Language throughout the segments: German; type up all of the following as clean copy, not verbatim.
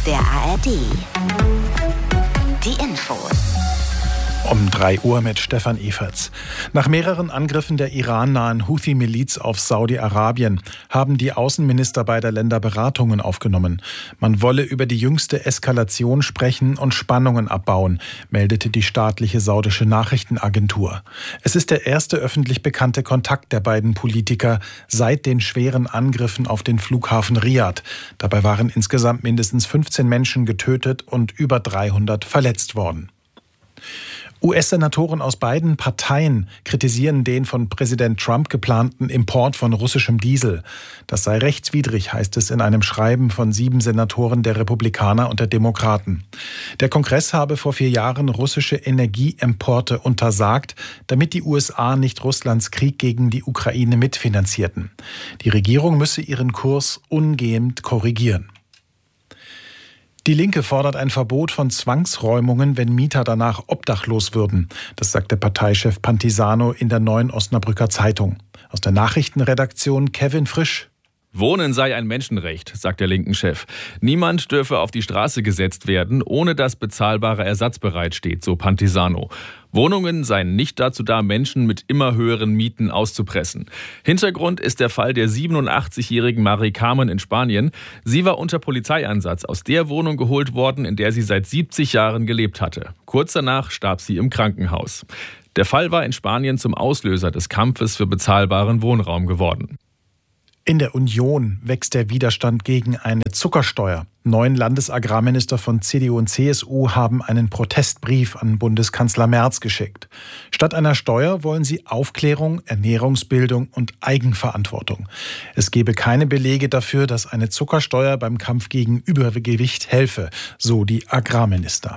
der ARD. Die Infos. Um 3 Uhr mit Stefan Eferts. Nach mehreren Angriffen der irannahen Houthi-Miliz auf Saudi-Arabien haben die Außenminister beider Länder Beratungen aufgenommen. Man wolle über die jüngste Eskalation sprechen und Spannungen abbauen, meldete die staatliche saudische Nachrichtenagentur. Es ist der erste öffentlich bekannte Kontakt der beiden Politiker seit den schweren Angriffen auf den Flughafen Riad. Dabei waren insgesamt mindestens 15 Menschen getötet und über 300 verletzt worden. US-Senatoren aus beiden Parteien kritisieren den von Präsident Trump geplanten Import von russischem Diesel. Das sei rechtswidrig, heißt es in einem Schreiben von 7 Senatoren der Republikaner und der Demokraten. Der Kongress habe vor 4 Jahren russische Energieimporte untersagt, damit die USA nicht Russlands Krieg gegen die Ukraine mitfinanzierten. Die Regierung müsse ihren Kurs umgehend korrigieren. Die Linke fordert ein Verbot von Zwangsräumungen, wenn Mieter danach obdachlos würden. Das sagte Parteichef Pantisano in der Neuen Osnabrücker Zeitung. Aus der Nachrichtenredaktion Kevin Frisch. Wohnen sei ein Menschenrecht, sagt der linken Chef. Niemand dürfe auf die Straße gesetzt werden, ohne dass bezahlbarer Ersatz bereitsteht, so Pantisano. Wohnungen seien nicht dazu da, Menschen mit immer höheren Mieten auszupressen. Hintergrund ist der Fall der 87-jährigen Marie Carmen in Spanien. Sie war unter Polizeieinsatz aus der Wohnung geholt worden, in der sie seit 70 Jahren gelebt hatte. Kurz danach starb sie im Krankenhaus. Der Fall war in Spanien zum Auslöser des Kampfes für bezahlbaren Wohnraum geworden. In der Union wächst der Widerstand gegen eine Zuckersteuer. 9 Landesagrarminister von CDU und CSU haben einen Protestbrief an Bundeskanzler Merz geschickt. Statt einer Steuer wollen sie Aufklärung, Ernährungsbildung und Eigenverantwortung. Es gebe keine Belege dafür, dass eine Zuckersteuer beim Kampf gegen Übergewicht helfe, so die Agrarminister.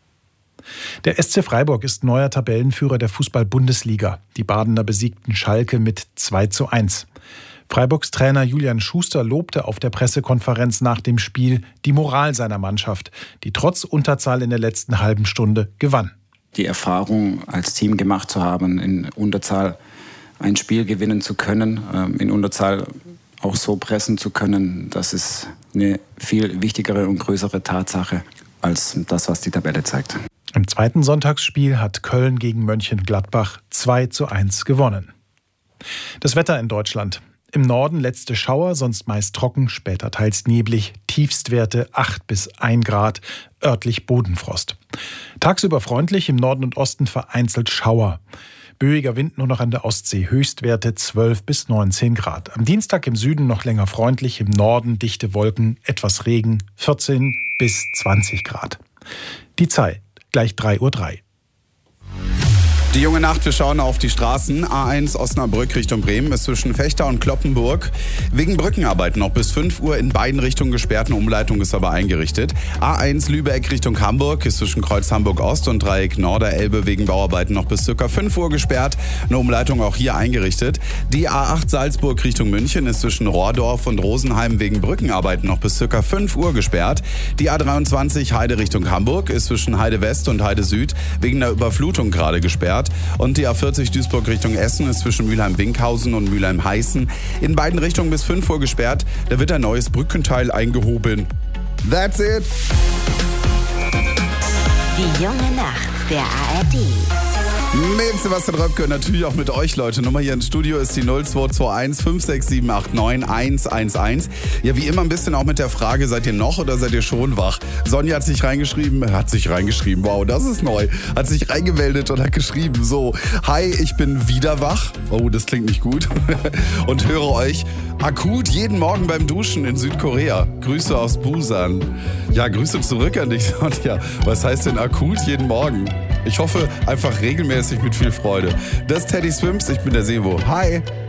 Der SC Freiburg ist neuer Tabellenführer der Fußball-Bundesliga. Die Badener besiegten Schalke mit 2:1. Freiburgs Trainer Julian Schuster lobte auf der Pressekonferenz nach dem Spiel die Moral seiner Mannschaft, die trotz Unterzahl in der letzten halben Stunde gewann. Die Erfahrung als Team gemacht zu haben, in Unterzahl ein Spiel gewinnen zu können, in Unterzahl auch so pressen zu können, das ist eine viel wichtigere und größere Tatsache als das, was die Tabelle zeigt. Im zweiten Sonntagsspiel hat Köln gegen Mönchengladbach 2:1 gewonnen. Das Wetter in Deutschland. Im Norden letzte Schauer, sonst meist trocken, später teils neblig, Tiefstwerte 8 bis 1 Grad, örtlich Bodenfrost. Tagsüber freundlich, im Norden und Osten vereinzelt Schauer. Böiger Wind nur noch an der Ostsee, Höchstwerte 12 bis 19 Grad. Am Dienstag im Süden noch länger freundlich, im Norden dichte Wolken, etwas Regen, 14 bis 20 Grad. Die Zeit, gleich 3:03 Uhr. Die junge Nacht, wir schauen auf die Straßen. A1 Osnabrück Richtung Bremen ist zwischen Fechter und Kloppenburg wegen Brückenarbeiten noch bis 5 Uhr in beiden Richtungen gesperrt. Eine Umleitung ist aber eingerichtet. A1 Lübeck Richtung Hamburg ist zwischen Kreuz Hamburg Ost und Dreieck Norderelbe wegen Bauarbeiten noch bis ca. 5 Uhr gesperrt. Eine Umleitung auch hier eingerichtet. Die A8 Salzburg Richtung München ist zwischen Rohrdorf und Rosenheim wegen Brückenarbeiten noch bis ca. 5 Uhr gesperrt. Die A23 Heide Richtung Hamburg ist zwischen Heide West und Heide Süd wegen der Überflutung gerade gesperrt. Und die A40 Duisburg Richtung Essen ist zwischen Mülheim-Winkhausen und Mülheim-Heißen in beiden Richtungen bis 5 Uhr gesperrt. Da wird ein neues Brückenteil eingehoben. That's it! Die junge Nacht der ARD. Mit Sebastian Röpke und natürlich auch mit euch, Leute. Nummer hier ins Studio ist die 0221 56789 111. Ja, wie immer ein bisschen auch mit der Frage, seid ihr noch oder seid ihr schon wach? Sonja hat sich reingeschrieben, wow, das ist neu, hat sich reingemeldet und hat geschrieben, so, hi, ich bin wieder wach. Oh, das klingt nicht gut. Und höre euch akut jeden Morgen beim Duschen in Südkorea. Grüße aus Busan. Ja, Grüße zurück an dich, Sonja. Was heißt denn akut jeden Morgen? Ich hoffe einfach regelmäßig mit viel Freude. Das ist Teddy Swims, ich bin der Sevo. Hi!